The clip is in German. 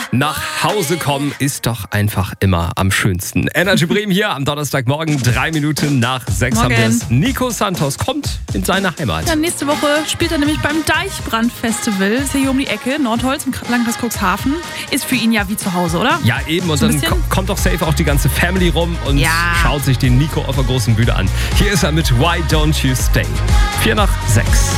Nach Hause kommen ist doch einfach immer am schönsten. Energy Bremen hier am Donnerstagmorgen, 3 Minuten nach 6 haben wir es. Nico Santos kommt in seine Heimat. Ja, nächste Woche spielt er nämlich beim Deichbrand-Festival. Ist ja hier um die Ecke, Nordholz im Landkreis Cuxhaven. Ist für ihn ja wie zu Hause, oder? Ja, eben. Und So ein dann bisschen? kommt doch safe auch die ganze Family rum und schaut sich den Nico auf der großen Bühne an. Hier ist er mit Why Don't You Stay? 4 nach 6.